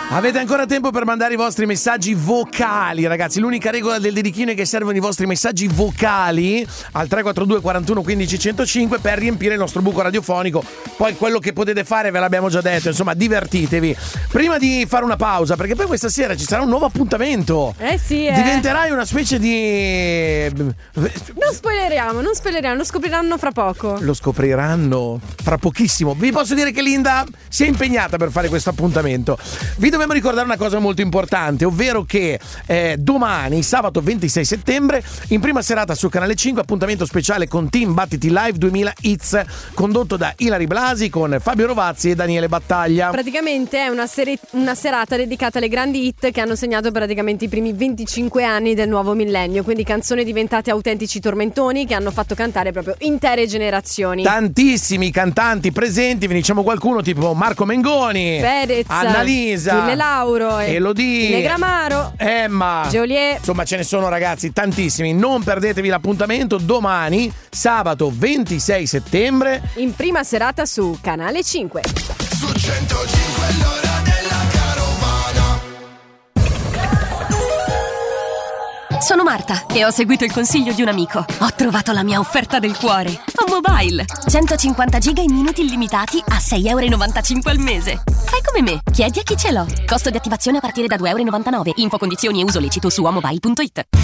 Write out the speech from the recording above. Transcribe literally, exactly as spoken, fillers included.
Avete ancora tempo per mandare i vostri messaggi vocali, ragazzi. L'unica regola del dedichino è che servono i vostri messaggi vocali al tre quattro due quarantuno quindici centocinque per riempire il nostro buco radiofonico. Poi quello che potete fare ve l'abbiamo già detto, insomma, divertitevi. Prima di fare una pausa, perché poi questa sera ci sarà un nuovo appuntamento. Eh sì, eh. Diventerai una specie di... Non spoileriamo, non spoileriamo, lo scopriranno fra poco. Lo scopriranno fra pochissimo. Vi posso dire che Linda si è impegnata per fare questo appuntamento. Vi dobbiamo ricordare una cosa molto importante, ovvero che eh, domani, sabato ventisei settembre, in prima serata su Canale cinque, appuntamento speciale con Team Battiti Live duemila Hits, condotto da Ilari Blasi con Fabio Rovazzi e Daniele Battaglia. Praticamente è una, seri- una serata dedicata alle grandi hit che hanno segnato praticamente i primi venticinque anni del nuovo millennio, quindi canzoni diventate autentici tormentoni che hanno fatto cantare proprio intere generazioni. Tantissimi cantanti presenti, ve ne diciamo qualcuno tipo Marco Mengoni, Fedez, Annalisa, Achille Lauro, Elodie, Negramaro, Emma, Geolier. Insomma, ce ne sono, ragazzi, tantissimi. Non perdetevi l'appuntamento domani, sabato ventisei settembre, in prima serata su Canale cinque. Su centocinque l'ora della carovana. Sono Marta e ho seguito il consiglio di un amico. Ho trovato la mia offerta del cuore. Ho Mobile. centocinquanta giga in minuti illimitati a sei e novantacinque euro al mese. Fai come me, chiedi a chi ce l'ho. Costo di attivazione a partire da due e novantanove euro. Info, condizioni e uso lecito su amobile punto it.